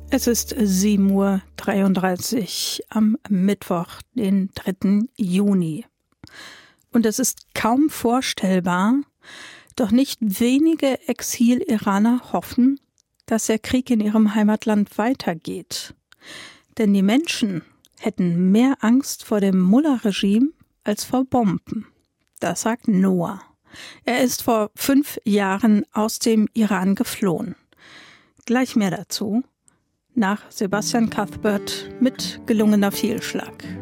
Es ist 7:33 Uhr am Mittwoch, den 3. Juni. Und es ist kaum vorstellbar, doch nicht wenige Exil-Iraner hoffen, dass der Krieg in ihrem Heimatland weitergeht. Denn die Menschen hätten mehr Angst vor dem Mullah-Regime als vor Bomben. Das sagt Noah. Er ist vor 5 Jahren aus dem Iran geflohen. Gleich mehr dazu nach Sebastian Cuthbert mit gelungener Fehlschlag.